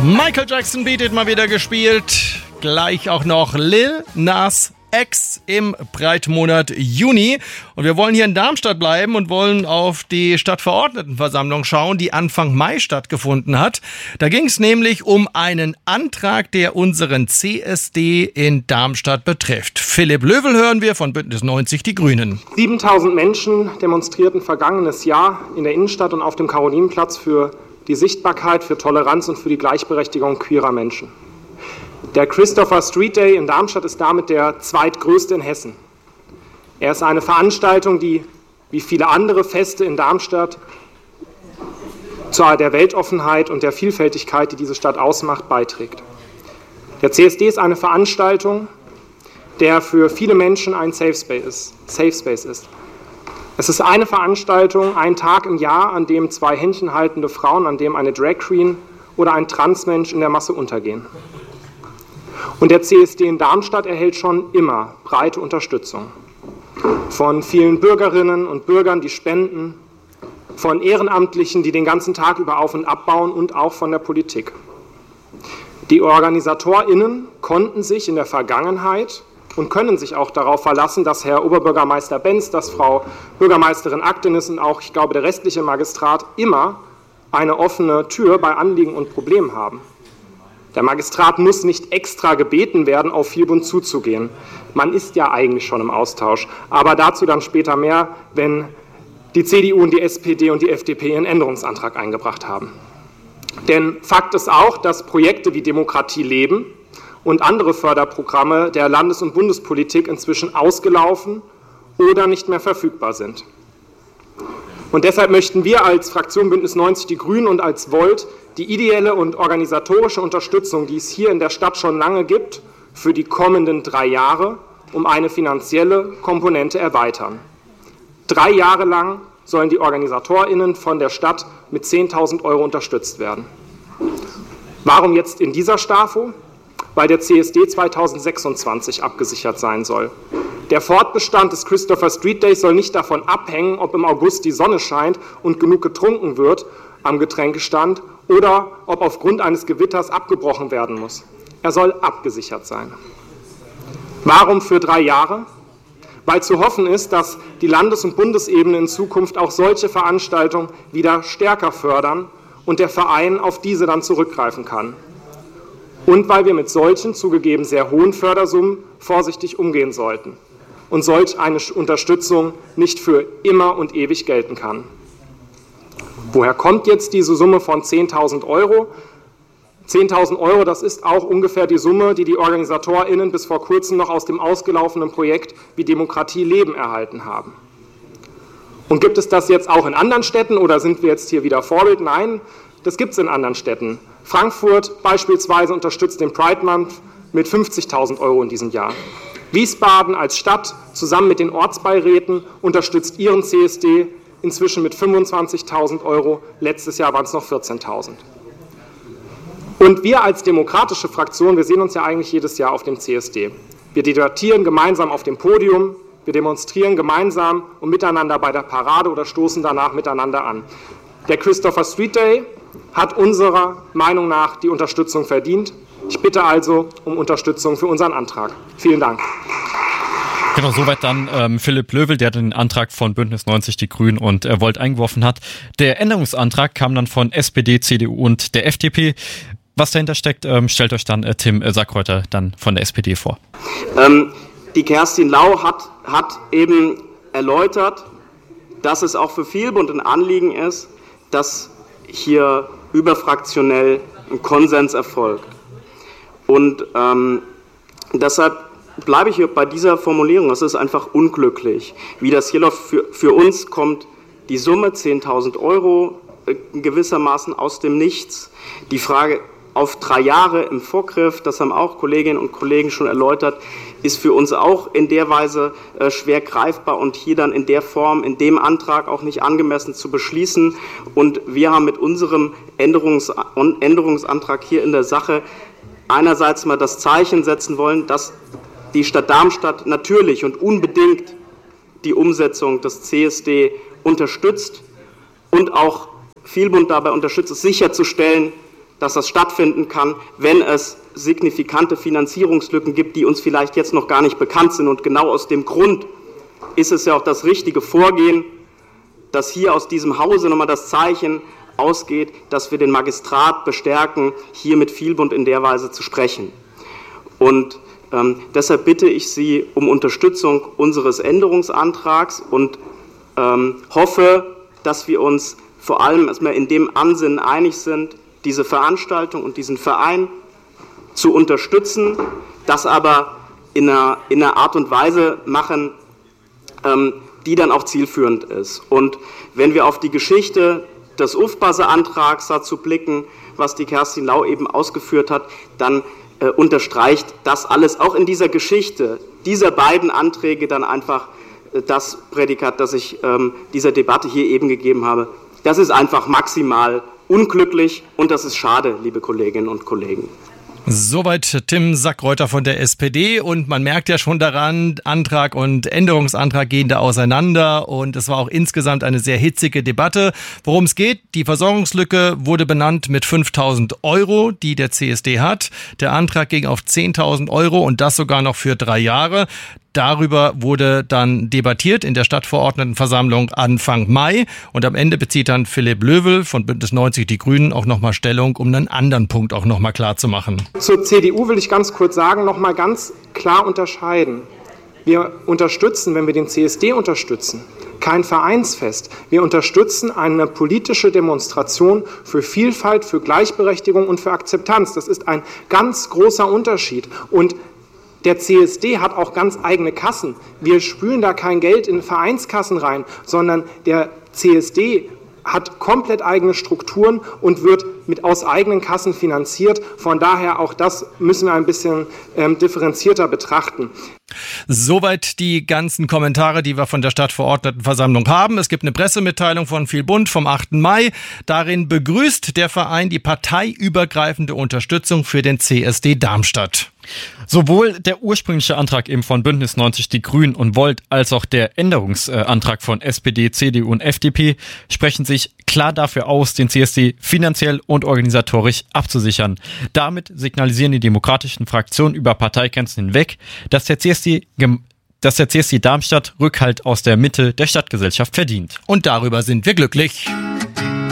Michael Jackson Beat It mal wieder gespielt. Gleich auch noch Lil Nas X im Breitmonat Juni. Und wir wollen hier in Darmstadt bleiben und wollen auf die Stadtverordnetenversammlung schauen, die Anfang Mai stattgefunden hat. Da ging es nämlich um einen Antrag, der unseren CSD in Darmstadt betrifft. Philipp Löwel hören wir von Bündnis 90 Die Grünen. 7000 Menschen demonstrierten vergangenes Jahr in der Innenstadt und auf dem Karolinenplatz für die Sichtbarkeit, für Toleranz und für die Gleichberechtigung queerer Menschen. Der Christopher Street Day in Darmstadt ist damit der zweitgrößte in Hessen. Er ist eine Veranstaltung, die, wie viele andere Feste in Darmstadt, zu der Weltoffenheit und der Vielfältigkeit, die diese Stadt ausmacht, beiträgt. Der CSD ist eine Veranstaltung, der für viele Menschen ein Safe Space ist. Es ist eine Veranstaltung, ein Tag im Jahr, an dem zwei händchenhaltende Frauen, an dem eine Drag Queen oder ein Transmensch in der Masse untergehen. Und der CSD in Darmstadt erhält schon immer breite Unterstützung. Von vielen Bürgerinnen und Bürgern, die spenden, von Ehrenamtlichen, die den ganzen Tag über auf- und abbauen und auch von der Politik. Die OrganisatorInnen konnten sich in der Vergangenheit und können sich auch darauf verlassen, dass Herr Oberbürgermeister Benz, dass Frau Bürgermeisterin Aktenis und auch, ich glaube, der restliche Magistrat immer eine offene Tür bei Anliegen und Problemen haben. Der Magistrat muss nicht extra gebeten werden, auf Vielbund zuzugehen. Man ist ja eigentlich schon im Austausch. Aber dazu dann später mehr, wenn die CDU und die SPD und die FDP ihren Änderungsantrag eingebracht haben. Denn Fakt ist auch, dass Projekte wie Demokratie leben und andere Förderprogramme der Landes- und Bundespolitik inzwischen ausgelaufen oder nicht mehr verfügbar sind. Und deshalb möchten wir als Fraktion Bündnis 90 Die Grünen und als Volt die ideelle und organisatorische Unterstützung, die es hier in der Stadt schon lange gibt, für die kommenden 3 Jahre um eine finanzielle Komponente erweitern. 3 Jahre lang sollen die OrganisatorInnen von der Stadt mit 10.000 € unterstützt werden. Warum jetzt in dieser Stafo? Weil der CSD 2026 abgesichert sein soll. Der Fortbestand des Christopher Street Days soll nicht davon abhängen, ob im August die Sonne scheint und genug getrunken wird am Getränkestand oder ob aufgrund eines Gewitters abgebrochen werden muss. Er soll abgesichert sein. Warum für 3 Jahre? Weil zu hoffen ist, dass die Landes- und Bundesebene in Zukunft auch solche Veranstaltungen wieder stärker fördern und der Verein auf diese dann zurückgreifen kann. Und weil wir mit solchen zugegeben sehr hohen Fördersummen vorsichtig umgehen sollten und solch eine Unterstützung nicht für immer und ewig gelten kann. Woher kommt jetzt diese Summe von 10.000 €? 10.000 €, das ist auch ungefähr die Summe, die die OrganisatorInnen bis vor kurzem noch aus dem ausgelaufenen Projekt wie Demokratie leben erhalten haben. Und gibt es das jetzt auch in anderen Städten oder sind wir jetzt hier wieder Vorbild? Nein, das gibt es in anderen Städten. Frankfurt beispielsweise unterstützt den Pride Month mit 50.000 € in diesem Jahr. Wiesbaden als Stadt zusammen mit den Ortsbeiräten unterstützt ihren CSD inzwischen mit 25.000 €. Letztes Jahr waren es noch 14.000. Und wir als demokratische Fraktion, wir sehen uns ja eigentlich jedes Jahr auf dem CSD. Wir debattieren gemeinsam auf dem Podium, wir demonstrieren gemeinsam und miteinander bei der Parade oder stoßen danach miteinander an. Der Christopher Street Day hat unserer Meinung nach die Unterstützung verdient. Ich bitte also um Unterstützung für unseren Antrag. Vielen Dank. Genau, soweit dann Philipp Löwel, der den Antrag von Bündnis 90 Die Grünen und Volt eingeworfen hat. Der Änderungsantrag kam dann von SPD, CDU und der FDP. Was dahinter steckt, stellt euch dann Tim Sackreuter dann von der SPD vor. Die Kerstin Lau hat eben erläutert, dass es auch für Vielbund ein Anliegen ist, dass hier überfraktionell ein Konsens erfolgt. Und deshalb bleibe ich hier bei dieser Formulierung. Es ist einfach unglücklich, wie das hier läuft. Für uns kommt die Summe 10.000 € gewissermaßen aus dem Nichts. Die Frage auf 3 Jahre im Vorgriff, das haben auch Kolleginnen und Kollegen schon erläutert, ist für uns auch in der Weise schwer greifbar und hier dann in der Form, in dem Antrag auch nicht angemessen zu beschließen. Und wir haben mit unserem Änderungsantrag hier in der Sache einerseits mal das Zeichen setzen wollen, dass die Stadt Darmstadt natürlich und unbedingt die Umsetzung des CSD unterstützt und auch Vielbund dabei unterstützt, es sicherzustellen, dass das stattfinden kann, wenn es signifikante Finanzierungslücken gibt, die uns vielleicht jetzt noch gar nicht bekannt sind. Und genau aus dem Grund ist es ja auch das richtige Vorgehen, dass hier aus diesem Hause nochmal das Zeichen ausgeht, dass wir den Magistrat bestärken, hier mit Vielbund in der Weise zu sprechen. Und deshalb bitte ich Sie um Unterstützung unseres Änderungsantrags und hoffe, dass wir uns vor allem erstmal in dem Ansinnen einig sind, diese Veranstaltung und diesen Verein zu unterstützen, das aber in einer Art und Weise machen, die dann auch zielführend ist. Und wenn wir auf die Geschichte des UFBASE-Antrags dazu blicken, was die Kerstin Lau eben ausgeführt hat, dann unterstreicht das alles auch in dieser Geschichte dieser beiden Anträge dann einfach das Prädikat, das ich dieser Debatte hier eben gegeben habe. Das ist einfach maximal unglücklich und das ist schade, liebe Kolleginnen und Kollegen. Soweit Tim Sackreuter von der SPD und man merkt ja schon daran, Antrag und Änderungsantrag gehen da auseinander und es war auch insgesamt eine sehr hitzige Debatte. Worum es geht, die Versorgungslücke wurde benannt mit 5.000 Euro, die der CSD hat. Der Antrag ging auf 10.000 Euro und das sogar noch für 3 Jahre. Darüber wurde dann debattiert in der Stadtverordnetenversammlung Anfang Mai und am Ende bezieht dann Philipp Lövel von Bündnis 90 Die Grünen auch nochmal Stellung, um einen anderen Punkt auch nochmal klar zu machen. Zur CDU will ich ganz kurz sagen, nochmal ganz klar unterscheiden. Wir unterstützen, wenn wir den CSD unterstützen, kein Vereinsfest. Wir unterstützen eine politische Demonstration für Vielfalt, für Gleichberechtigung und für Akzeptanz. Das ist ein ganz großer Unterschied und der CSD hat auch ganz eigene Kassen. Wir spülen da kein Geld in Vereinskassen rein, sondern der CSD hat komplett eigene Strukturen und wird aus eigenen Kassen finanziert. Von daher auch das müssen wir ein bisschen differenzierter betrachten. Soweit die ganzen Kommentare, die wir von der Stadtverordnetenversammlung haben. Es gibt eine Pressemitteilung von Vielbund vom 8. Mai. Darin begrüßt der Verein die parteiübergreifende Unterstützung für den CSD Darmstadt. Sowohl der ursprüngliche Antrag eben von Bündnis 90 Die Grünen und Volt als auch der Änderungsantrag von SPD, CDU und FDP sprechen sich klar dafür aus, den CSD finanziell und organisatorisch abzusichern. Damit signalisieren die demokratischen Fraktionen über Parteigrenzen hinweg, dass der CSD Darmstadt Rückhalt aus der Mitte der Stadtgesellschaft verdient. Und darüber sind wir glücklich.